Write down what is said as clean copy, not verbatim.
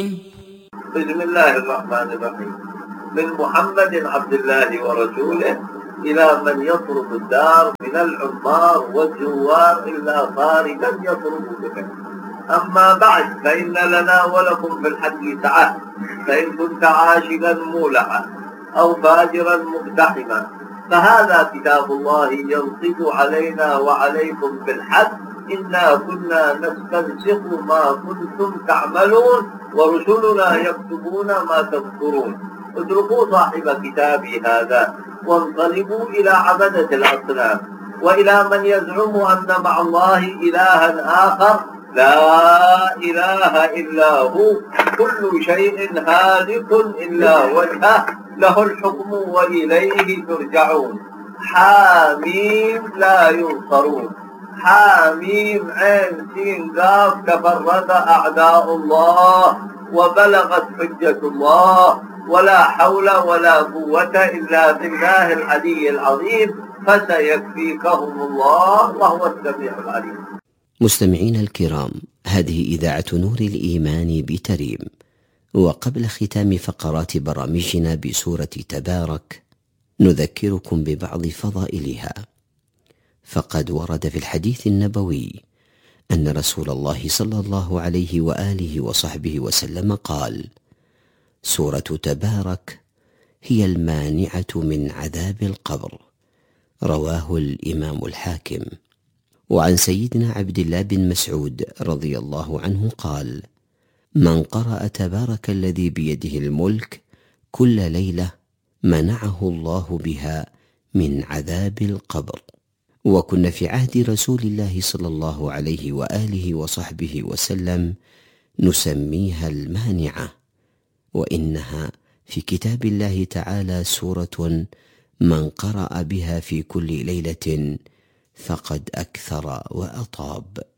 بسم الله الرحمن الرحيم. من محمد عبد الله ورسوله إلى من يطرق الدار من العمار والزوار إلا خارجا يطرق بك. أما بعد، فإن لنا ولكم في الحديث عهد، فإن كنت عاشقا مولعا أو فاجرا مقتحما فهذا كتاب الله ينصب علينا وعليكم بالحد. إنا كنا نستنسخ ما كنتم تعملون ورسلنا يكتبون ما تذكرون. اتركوا صاحب كتابي هذا وانقلبوا إلى عبدة الأصنام وإلى من يزعم أن مع الله إلها آخر لا إله إلا هو. كل شيء هالك إلا وجهه، له الحكم وإليه ترجعون. حاميم لا ينصرون. حاميم عين سين قاف تفرد أعداء الله وبلغت حجة الله، ولا حول ولا قوة إلا بالله العلي العظيم، فسيكفيكهم الله وهو السميع العليم. مستمعين الكرام، هذه إذاعة نور الإيمان بتريم، وقبل ختام فقرات برامجنا بسورة تبارك نذكركم ببعض فضائلها. فقد ورد في الحديث النبوي أن رسول الله صلى الله عليه وآله وصحبه وسلم قال: سورة تبارك هي المانعة من عذاب القبر. رواه الإمام الحاكم. وعن سيدنا عبد الله بن مسعود رضي الله عنه قال: من قرأ تبارك الذي بيده الملك كل ليلة منعه الله بها من عذاب القبر. وكنا في عهد رسول الله صلى الله عليه وآله وصحبه وسلم نسميها المانعة، وإنها في كتاب الله تعالى سورة من قرأ بها في كل ليلة فقد أكثر وأطاب.